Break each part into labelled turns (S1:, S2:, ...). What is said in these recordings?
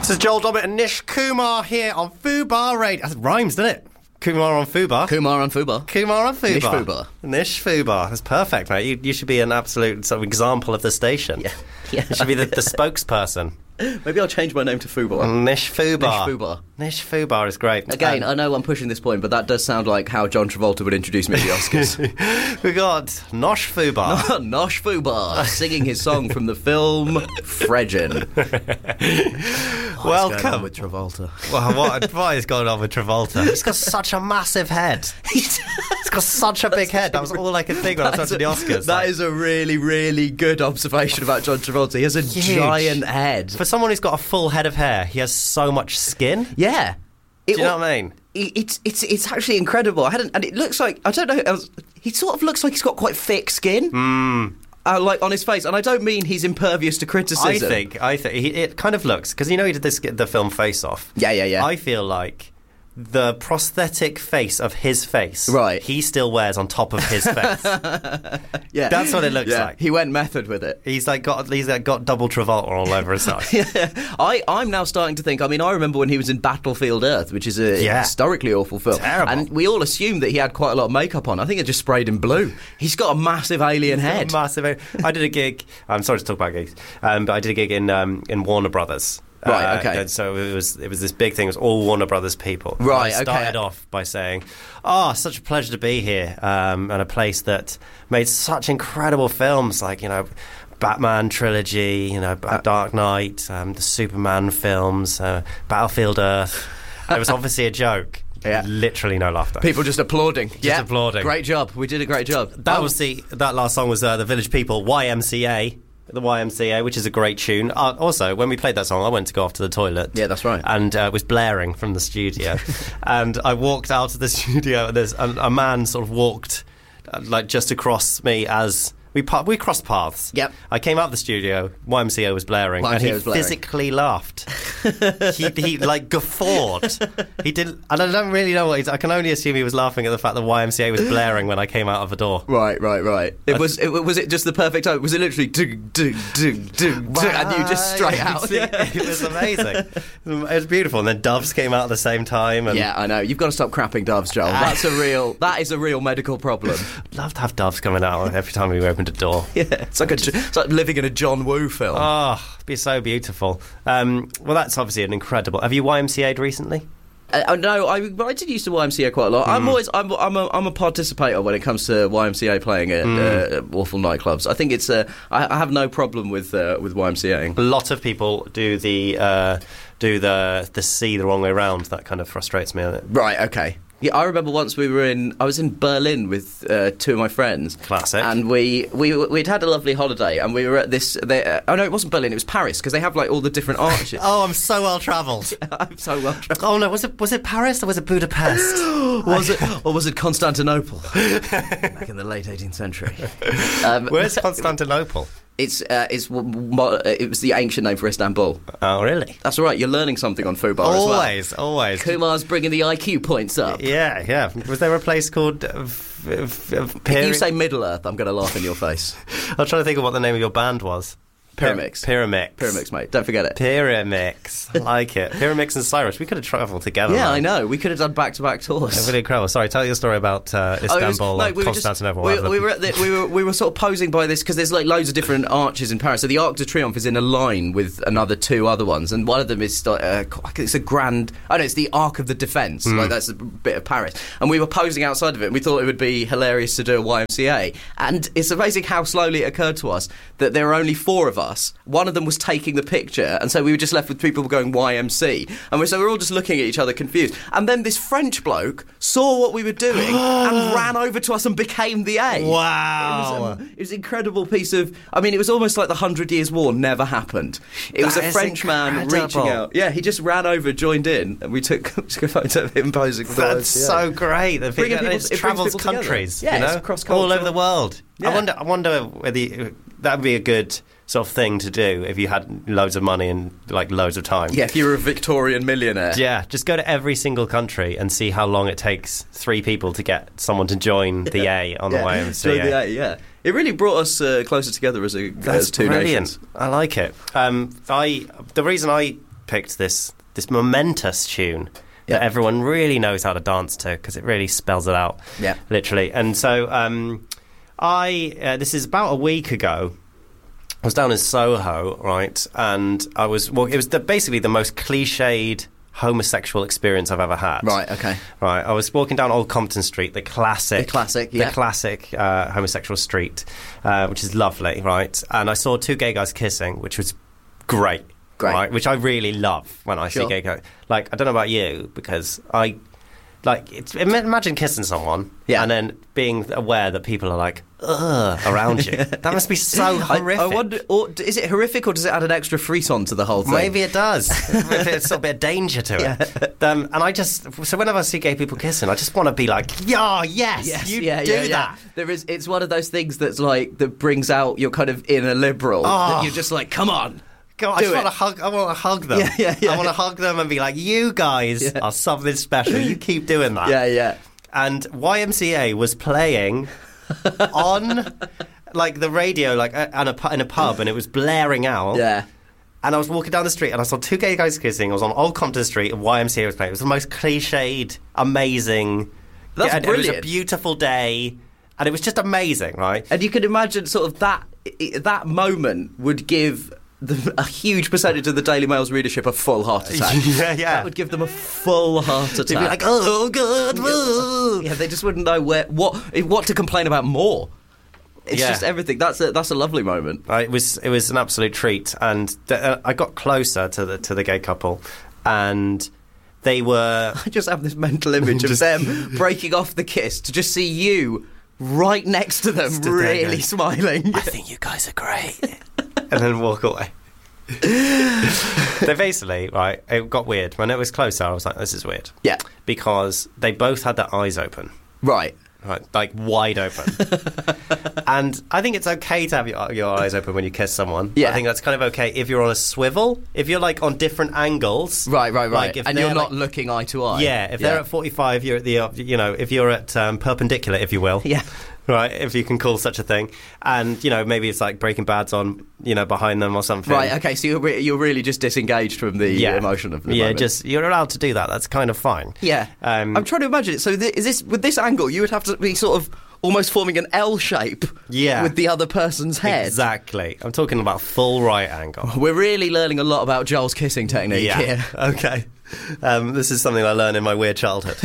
S1: This is Joel Dommett and Nish Kumar here on Fubar Radio. That rhymes, doesn't it? Kumar on Fubar.
S2: Kumar on Fubar.
S1: Kumar on Fubar.
S2: Nish Fubar.
S1: Nish Fubar. That's perfect, mate. You should be an absolute sort of example of the station.
S2: Yeah.
S1: You should be the spokesperson.
S2: Maybe I'll change my name to Fubar.
S1: Nish Fubar.
S2: Nish Fubar.
S1: Nish Fubar is great.
S2: Again, I know I'm pushing this point, but that does sound like how John Travolta would introduce me to the Oscars.
S1: We got Nosh Fubar.
S2: Nosh Fubar, singing his song from the film Fredgin.
S1: Welcome.
S2: Going on with Travolta.
S1: Well, what is going on with Travolta? He's got such a massive head. He's got such a big head. That was all I could think when I was watching the Oscars.
S2: That is a really, really good observation about John Travolta. He has a giant head.
S1: For someone who's got a full head of hair, he has so much skin.
S2: Yeah.
S1: Do you know what I mean?
S2: It's actually incredible. And it looks like, I don't know, he sort of looks like he's got quite thick skin. Like on his face, and I don't mean he's impervious to criticism.
S1: I think it kind of looks, because you know he did the film Face Off.
S2: Yeah.
S1: I feel like the prosthetic face of his face,
S2: right,
S1: he still wears on top of his face.
S2: Yeah,
S1: that's what it looks like.
S2: He went method with it.
S1: He's got double Travolta all over his side.
S2: Yeah. I'm now starting to think. I mean, I remember when he was in Battlefield Earth, which is a historically awful film.
S1: Terrible.
S2: And we all assumed that he had quite a lot of makeup on. I think it just sprayed him blue. He's got a massive alien head.
S1: I did a gig. I'm sorry to talk about gigs, but I did a gig in Warner Brothers.
S2: Right, okay.
S1: And so it was this big thing. It was all Warner Brothers people.
S2: Right,
S1: I started off by saying, such a pleasure to be here, and a place that made such incredible films like, Batman trilogy, Dark Knight, the Superman films, Battlefield Earth. It was obviously a joke.
S2: Yeah.
S1: Literally no laughter.
S2: People just applauding.
S1: Just applauding.
S2: Great job. We did a great job.
S1: That last song was the Village People, YMCA. The YMCA, which is a great tune. Also, when we played that song, I went to go off to the toilet.
S2: Yeah, that's right.
S1: And was blaring from the studio. And I walked out of the studio, and there's a man sort of walked just across me as we crossed paths.
S2: Yep.
S1: I came out of the studio, YMCA was blaring, and he physically laughed. he guffawed. He didn't, and I don't really know what I can only assume he was laughing at the fact that YMCA was blaring when I came out of the door.
S2: Right. Was it just the perfect time? Was it literally and you just straight out?
S1: It was amazing. It was beautiful. And then doves came out at the same time. And
S2: yeah, I know. You've got to stop crapping doves, Joel. That is a real medical problem.
S1: I'd love to have doves coming out every time we opened a door.
S2: Yeah, it's like living in a John Woo film.
S1: Oh, it'd be so beautiful. Well, that's obviously an incredible. Have you YMCA'd recently?
S2: No, I did used to YMCA quite a lot. I'm a participator when it comes to YMCA playing at awful nightclubs. I think it's I have no problem with YMCAing.
S1: A lot of people do the C the wrong way round. That kind of frustrates me.
S2: Right. Okay. Yeah, I remember once I was in Berlin with two of my friends.
S1: Classic. And
S2: we'd had a lovely holiday, and we were at this. No, it wasn't Berlin. It was Paris, because they have all the different arches.
S1: Oh, I'm so well travelled.
S2: I'm so well travelled.
S1: Oh no, was it Paris or was it Budapest?
S2: was it Constantinople? Back in the late 18th century.
S1: Where's Constantinople?
S2: It was the ancient name for Istanbul.
S1: Oh, really?
S2: That's all right. You're learning something on Fubar as well.
S1: Always.
S2: Kumar's bringing the IQ points up.
S1: Yeah. Was there a place called
S2: If you say Middle Earth, I'm going to laugh in your face.
S1: I'm trying to think of what the name of your band was.
S2: Pyramix, mate. Don't forget it.
S1: Pyramix. I like it. Pyramix and Cyrus. We could have travelled together.
S2: Yeah,
S1: man.
S2: I know. We could have done back-to-back tours.
S1: Really incredible. Sorry, tell your story about Istanbul or Constantinople.
S2: We were sort of posing by this, because there's loads of different arches in Paris. So the Arc de Triomphe is in a line with two other ones, and one of them is it's a grand. Oh no, it's the Arc of the Defence. That's a bit of Paris, and we were posing outside of it. And we thought it would be hilarious to do a YMCA, and it's amazing how slowly it occurred to us that there were only four of us. One of them was taking the picture, and so we were just left with people going YMC, and so we're all just looking at each other confused. And then this French bloke saw what we were doing and ran over to us and became the A.
S1: Wow.
S2: It was an incredido piece of. I mean, it was almost like the 100 Years' War never happened. It was a French man reaching out. Yeah, he just ran over, joined in, and we took a photo of him posing for the
S1: That's so great. It travels countries,
S2: it's cross-cultural.
S1: all over the world.
S2: Yeah.
S1: I wonder whether that would be a good sort of thing to do if you had loads of money and loads of time.
S2: Yeah, if you were a Victorian millionaire.
S1: Yeah, just go to every single country and see how long it takes 3 people to get someone to join the A on the YMCA.
S2: Join the A, yeah. It really brought us closer together as two nations.
S1: I like it. The reason I picked this momentous tune that everyone really knows how to dance to because it really spells it out, literally. And so this is about a week ago. I was down in Soho, right, and it was basically the most cliched homosexual experience I've ever had.
S2: Right, okay.
S1: Right, I was walking down Old Compton Street, the classic homosexual street, which is lovely, right, and I saw two gay guys kissing, which was great. Right, which I really love when I see gay guys. Like, I don't know about you, because imagine kissing someone and then being aware that people are like, ugh, around you. That must be so horrific.
S2: I wonder, is it horrific or does it add an extra frisson to the whole thing?
S1: Maybe it does. It's a bit of danger to it. And so whenever I see gay people kissing, I just want to be like, yes, do that.
S2: It's one of those things that brings out your kind of inner liberal. That you're just like, come on.
S1: God, I want to hug them. I want to hug them and be like, you guys are something special. You keep doing that.
S2: Yeah.
S1: And YMCA was playing on the radio, in a pub, and it was blaring out.
S2: Yeah.
S1: And I was walking down the street and I saw two gay guys kissing. I was on Old Compton Street and YMCA was playing. It was the most cliched, amazing.
S2: That's brilliant.
S1: It was a beautiful day, and it was just amazing, right?
S2: And you could imagine sort of that moment would give a huge percentage of the Daily Mail's readership a full heart attack.
S1: Yeah.
S2: That would give them a full heart attack.
S1: They'd be like, oh, God, woo.
S2: Yeah, they just wouldn't know what to complain about more. It's just everything. That's a lovely moment.
S1: It was an absolute treat, and I got closer to the gay couple, and they were.
S2: I just have this mental image of them breaking off the kiss to just see you right next to them, really smiling.
S1: I think you guys are great. And then walk away. They basically, it got weird. When it was closer, I was like, this is weird.
S2: Yeah.
S1: Because they both had their eyes open.
S2: Right.
S1: Like wide open. And I think it's okay to have your eyes open when you kiss someone.
S2: Yeah.
S1: I think that's kind of okay if you're on a swivel. If you're on different angles.
S2: Right. And you're not looking eye to eye.
S1: Yeah. If they're at 45, you're at if you're at perpendicular, if you will.
S2: Yeah.
S1: Right, if you can call such a thing. And, maybe it's like Breaking Bad's on, behind them or something.
S2: Right, okay, so you're really just disengaged from the emotion of the moment.
S1: You're allowed to do that. That's kind of fine.
S2: Yeah. I'm trying to imagine it. So with this angle, you would have to be sort of almost forming an L shape with the other person's head.
S1: Exactly. I'm talking about full right angle.
S2: We're really learning a lot about Joel's kissing technique here.
S1: Okay. This is something I learned in my weird childhood.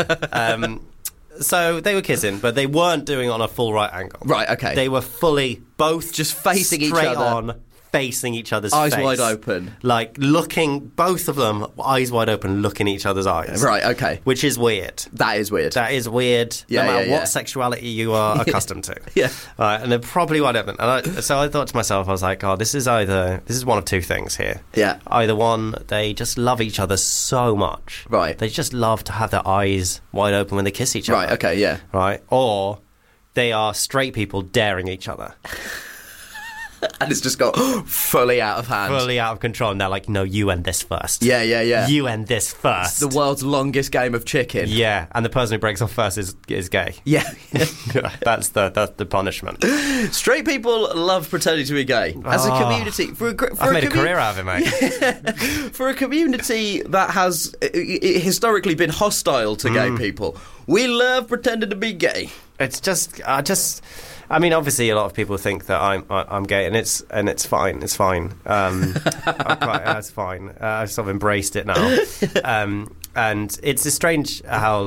S1: So they were kissing, but they weren't doing it on a full right angle.
S2: Right, okay.
S1: They were fully both
S2: just facing each
S1: straight
S2: other.
S1: On, facing each other's
S2: eyes
S1: face.
S2: wide open.
S1: Like looking, both of them, eyes wide open, looking each other's eyes.
S2: Right, okay.
S1: Which is weird.
S2: That is weird.
S1: That is weird, no matter what sexuality you are accustomed to.
S2: Yeah.
S1: Right, and they're probably wide open. And so I thought to myself, I was like, oh, this is one of two things here.
S2: Yeah.
S1: Either one, they just love each other so much.
S2: Right.
S1: They just love to have their eyes wide open when they kiss each other.
S2: Right, okay, yeah.
S1: Right. Or they are straight people daring each other.
S2: And it's just got fully out of hand.
S1: Fully out of control. And they're like, no, you end this first.
S2: Yeah.
S1: You end this first.
S2: It's the world's longest game of chicken.
S1: Yeah, and the person who breaks off first is gay.
S2: Yeah.
S1: That's the punishment.
S2: Straight people love pretending to be gay. As a community.
S1: I've made a career out of it, mate.
S2: For a community that has historically been hostile to gay people, we love pretending to be gay.
S1: It's just... I mean, obviously, a lot of people think that I'm gay, and it's fine. It's fine. It's fine. I've sort of embraced it now, and it's strange how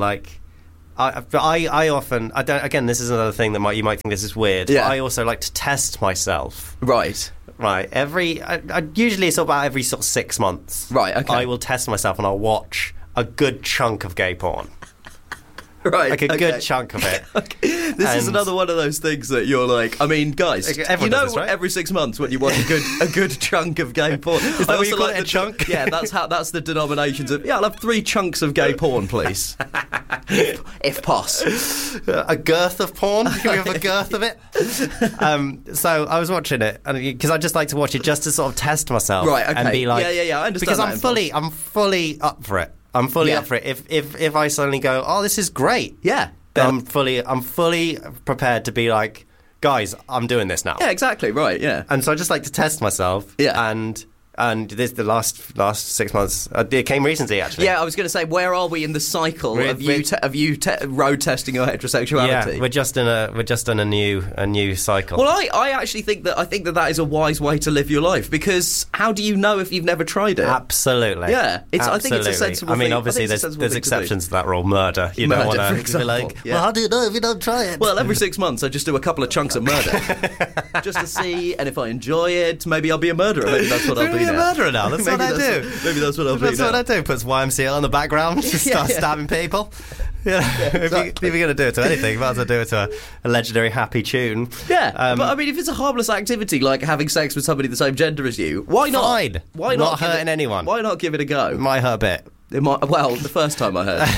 S1: I often I don't. Again, this is another thing that you might think this is weird.
S2: Yeah.
S1: But I also like to test myself.
S2: Right.
S1: Usually it's about every sort of 6 months.
S2: Right. Okay.
S1: I will test myself, and I'll watch a good chunk of gay porn.
S2: Right,
S1: like a good chunk of it.
S2: This is another one of those things that you're like, I mean, guys,
S1: everyone does this, right?
S2: Every 6 months when you watch a good chunk of gay porn.
S1: Is that what you call it, a chunk?
S2: Yeah, that's the denominations of, I'll have 3 chunks of gay porn, please. if poss.
S1: A girth of porn? Can we have a girth of it? So I was watching it, because I just like to watch it just to sort of test myself.
S2: Right, okay.
S1: And be like...
S2: Yeah, I understand
S1: because I'm fully up for it. I'm fully up for it. If I suddenly go, oh, this is great.
S2: Yeah.
S1: Then I'm fully prepared to be like, guys, I'm doing this now.
S2: Yeah, exactly. Right. Yeah.
S1: And so I just like to test myself.
S2: Yeah.
S1: And And this the last 6 months. It came recently, actually.
S2: Yeah, I was going to say, where are we in the cycle of you road testing your heterosexuality?
S1: Yeah, we're just in a new cycle.
S2: Well, I actually think that is a wise way to live your life, because how do you know if you've never tried it?
S1: Absolutely.
S2: Yeah, I think it's a sensible thing.
S1: I mean, obviously, there's exceptions to that rule. Murder. You
S2: Murder,
S1: don't want
S2: for
S1: to be like,
S2: example, yeah.
S1: well, how do you know if you don't try it?
S2: Well, every 6 months I just do a couple of chunks of murder, just to see, and if I enjoy it, maybe I'll be a murderer. Maybe that's what I'll be now.
S1: A murderer now. That's what I do.
S2: Maybe that's what I'll be now.
S1: That's what I do. Puts YMCA on the background, just start stabbing people. Yeah,
S2: exactly.
S1: If you're going to do it to anything, you might as well do it to a legendary happy tune.
S2: Yeah, but I mean, if it's a harmless activity like having sex with somebody the same gender as you, why not?
S1: Fine.
S2: Why not
S1: hurting anyone?
S2: Why not give it a go?
S1: It might hurt a bit.
S2: It might. Well, the first time I heard.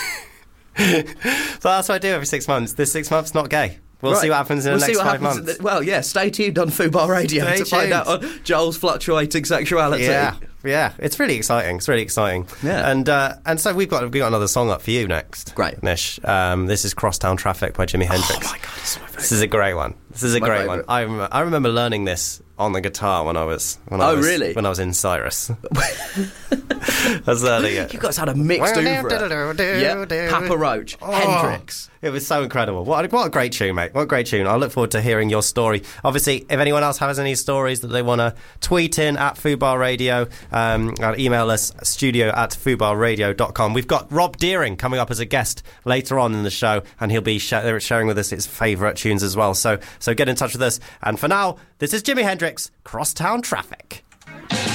S1: So that's what I do every 6 months. This 6 months, not gay. We'll see what happens in the next 5 months.
S2: Well, yeah, stay tuned on Fubar Radio to find out on Joel's fluctuating sexuality.
S1: Yeah, it's really exciting.
S2: Yeah.
S1: And so we've got another song up for you next.
S2: Great.
S1: Nish. This is Crosstown Traffic by Jimi Hendrix.
S2: Oh my God, this is my favourite.
S1: This is a great one. I remember learning this on the guitar when I was in Cyrus. I was learning it.
S2: You guys had a mixed oeuvre. Yeah, Papa Roach, Hendrix.
S1: It was so incredible. What a great tune, mate. What a great tune. I look forward to hearing your story. Obviously, if anyone else has any stories that they want to tweet in at Fubar Radio, email us studio@fubarradio.com. We've got Rob Deering coming up as a guest later on in the show, and he'll be sharing with us his favourite tunes as well. So get in touch with us. And for now, this is Jimi Hendrix, Crosstown Traffic.